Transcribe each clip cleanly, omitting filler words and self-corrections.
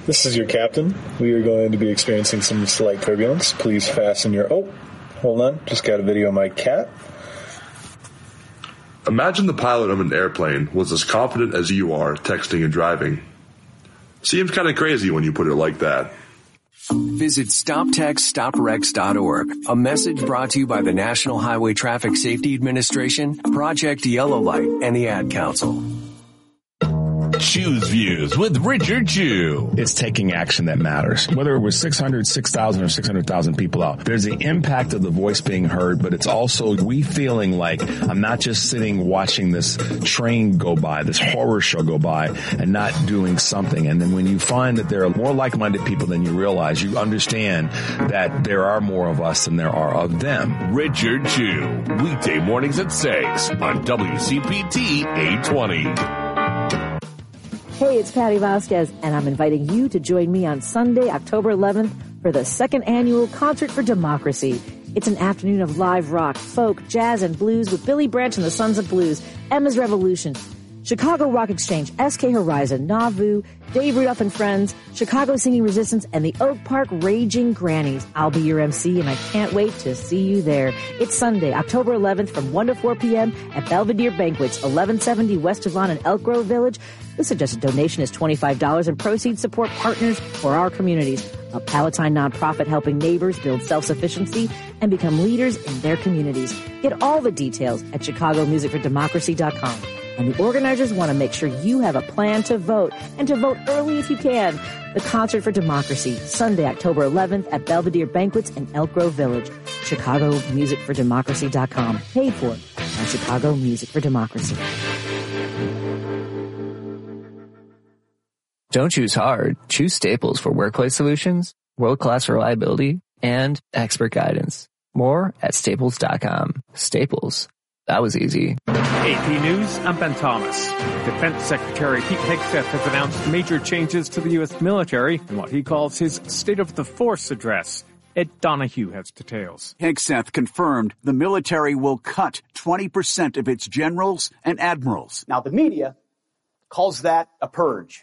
This is your captain. We are going to be experiencing some slight turbulence. Please fasten your... Oh, hold on. Just got a video of my cat. Imagine the pilot of an airplane was as confident as you are texting and driving. Seems kind of crazy when you put it like that. Visit StopTextsStopWrecks.org. A message brought to you by the National Highway Traffic Safety Administration, Project Yellow Light, and the Ad Council. Choose Views with Richard Chew. It's taking action that matters. Whether it was 600, 6,000, or 600,000 people out, there's the impact of the voice being heard, but it's also we feeling like I'm not just sitting watching this train go by, this horror show go by, and not doing something. And then when you find that there are more like-minded people than you realize, you understand that there are more of us than there are of them. Richard Chew, weekday mornings at 6 on WCPT 820. Hey, it's Patty Vasquez, and I'm inviting you to join me on Sunday, October 11th, for the second annual Concert for Democracy. It's an afternoon of live rock, folk, jazz, and blues with Billy Branch and the Sons of Blues, Emma's Revolution, Chicago Rock Exchange, SK Horizon, Nauvoo, Dave Rudolph and Friends, Chicago Singing Resistance, and the Oak Park Raging Grannies. I'll be your MC, and I can't wait to see you there. It's Sunday, October 11th from 1 to 4 p.m. at Belvedere Banquets, 1170 West Devon in Elk Grove Village. The suggested donation is $25, and proceeds support partners for our communities, a Palatine nonprofit helping neighbors build self-sufficiency and become leaders in their communities. Get all the details at ChicagoMusicForDemocracy.com. And the organizers want to make sure you have a plan to vote, and to vote early if you can. The Concert for Democracy, Sunday, October 11th at Belvedere Banquets in Elk Grove Village. ChicagoMusicForDemocracy.com. Paid for by Chicago Music for Democracy. Don't choose hard. Choose Staples for workplace solutions, world-class reliability, and expert guidance. More at Staples.com. Staples. That was easy. AP News, I'm Ben Thomas. Defense Secretary Pete Hegseth has announced major changes to the U.S. military in what he calls his State of the Force address. Ed Donahue has details. Hegseth confirmed the military will cut 20% of its generals and admirals. Now, the media calls that a purge.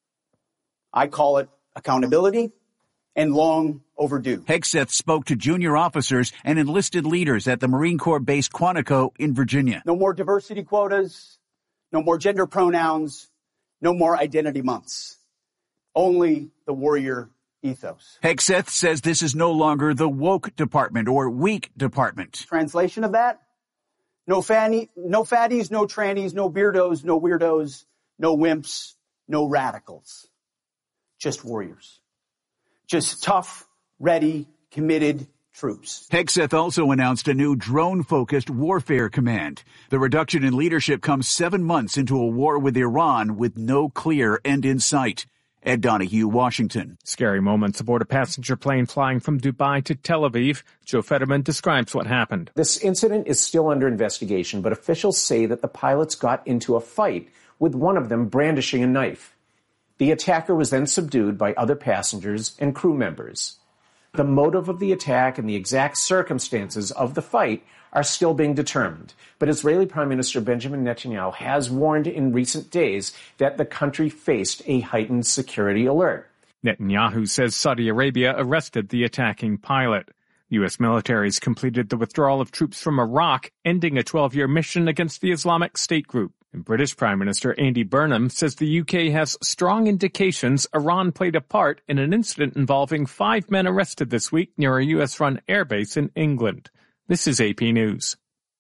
I call it accountability and long overdue. Hegseth spoke to junior officers and enlisted leaders at the Marine Corps base Quantico in Virginia. No more diversity quotas, no more gender pronouns, no more identity months. Only the warrior ethos. Hegseth says this is no longer the woke department or weak department. Translation of that? No fatties, no trannies, no beardos, no weirdos, no wimps, no radicals. Just warriors. Just tough, ready, committed troops. Hegseth also announced a new drone-focused warfare command. The reduction in leadership comes 7 months into a war with Iran with no clear end in sight. Ed Donahue, Washington. Scary moments aboard a passenger plane flying from Dubai to Tel Aviv. Joe Fetterman describes what happened. This incident is still under investigation, but officials say that the pilots got into a fight, with one of them brandishing a knife. The attacker was then subdued by other passengers and crew members. The motive of the attack and the exact circumstances of the fight are still being determined. But Israeli Prime Minister Benjamin Netanyahu has warned in recent days that the country faced a heightened security alert. Netanyahu says Saudi Arabia arrested the attacking pilot. The U.S. military has completed the withdrawal of troops from Iraq, ending a 12-year mission against the Islamic State group. And British Prime Minister Andy Burnham says the UK has strong indications Iran played a part in an incident involving 5 men arrested this week near a U.S.-run airbase in England. This is AP News.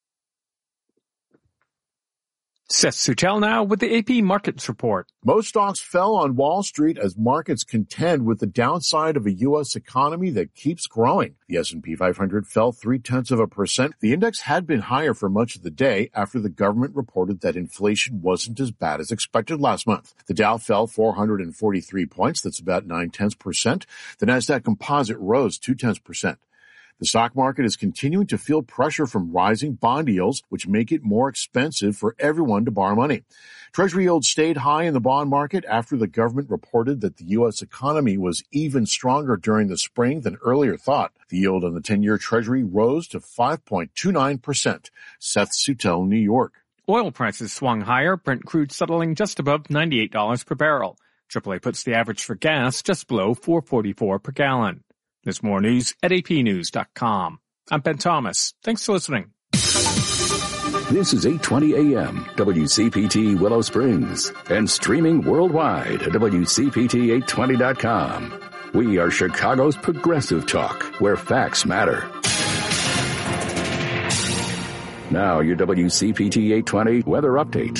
Seth Sutel now with the AP Markets Report. Most stocks fell on Wall Street as markets contend with the downside of a U.S. economy that keeps growing. The S&P 500 fell 0.3%. The index had been higher for much of the day after the government reported that inflation wasn't as bad as expected last month. The Dow fell 443 points. That's about 0.9%. The Nasdaq Composite rose 0.2%. The stock market is continuing to feel pressure from rising bond yields, which make it more expensive for everyone to borrow money. Treasury yields stayed high in the bond market after the government reported that the U.S. economy was even stronger during the spring than earlier thought. The yield on the 10-year Treasury rose to 5.29%. Seth Sutel, New York. Oil prices swung higher, Brent crude settling just above $98 per barrel. AAA puts the average for gas just below $4.44 per gallon. There's more news at apnews.com. I'm Ben Thomas. Thanks for listening. This is 820 AM, WCPT Willow Springs, and streaming worldwide at WCPT820.com. We are Chicago's progressive talk, where facts matter. Now, your WCPT 820 weather update.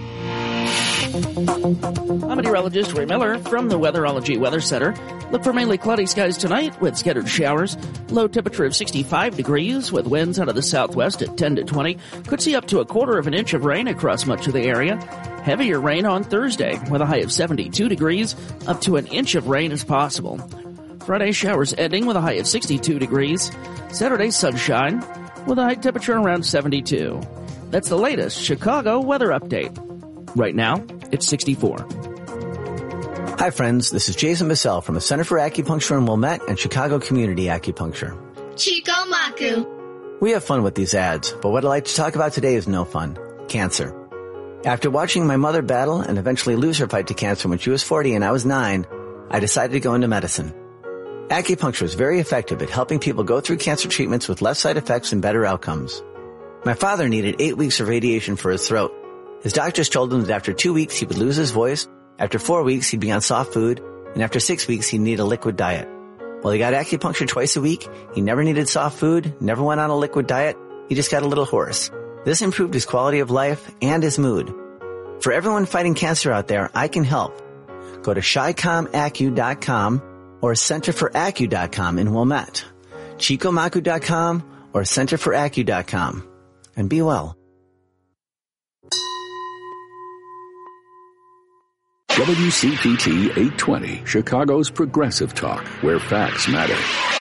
I'm meteorologist Ray Miller from the Weatherology Weather Center. Look for mainly cloudy skies tonight with scattered showers. Low temperature of 65 degrees with winds out of the southwest at 10 to 20. Could see up to a quarter of an inch of rain across much of the area. Heavier rain on Thursday with a high of 72 degrees. Up to an inch of rain is possible. Friday showers ending with a high of 62 degrees. Saturday sunshine with a high temperature around 72. That's the latest Chicago weather update. Right now, it's 64. Hi friends, this is Jason Bissell from the Center for Acupuncture in Wilmette and Chicago Community Acupuncture. Chico Maku. We have fun with these ads, but what I'd like to talk about today is no fun. Cancer. After watching my mother battle and eventually lose her fight to cancer when she was 40 and I was 9, I decided to go into medicine. Acupuncture is very effective at helping people go through cancer treatments with less side effects and better outcomes. My father needed 8 weeks of radiation for his throat. His doctors told him that after 2 weeks he would lose his voice, after 4 weeks he'd be on soft food, and after 6 weeks he'd need a liquid diet. Well, he got acupuncture twice a week, he never needed soft food, never went on a liquid diet, he just got a little hoarse. This improved his quality of life and his mood. For everyone fighting cancer out there, I can help. Go to ChiComAcu.com or CenterForAcu.com in Wilmette, ChicoMaku.com or CenterForAcu.com, and be well. WCPT 820, Chicago's progressive talk, where facts matter.